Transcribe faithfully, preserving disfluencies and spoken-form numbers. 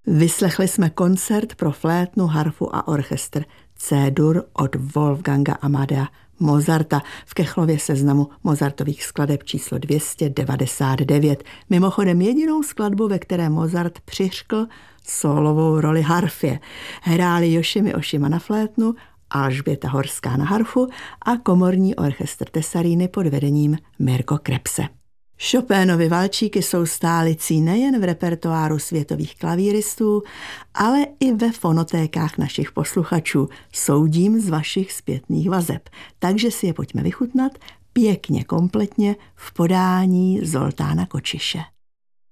Vyslechli jsme koncert pro flétnu, harfu a orchestr C-dur od Wolfganga Amadea Mozarta v Kechlově seznamu Mozartových skladeb číslo dvě stě devadesát devět. Mimochodem jedinou skladbu, ve které Mozart přiřkl sólovou roli harfě. Hráli Yoshimi Oshima na flétnu, Alžběta Horská na harfu a komorní orchestr Tesaríny pod vedením Mirko Krepse. Chopénovy valčíky jsou stálicí nejen v repertoáru světových klavíristů, ale i ve fonotékách našich posluchačů. Soudím z vašich zpětných vazeb. Takže si je pojďme vychutnat pěkně kompletně v podání Zoltána Kočiše.